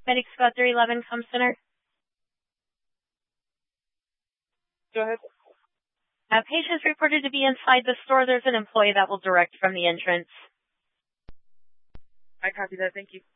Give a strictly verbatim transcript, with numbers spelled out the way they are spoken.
Medic Squad three eleven, come center. Go ahead. Uh, patients reported to be inside the store. There's an employee that will direct from the entrance. I copy that. Thank you.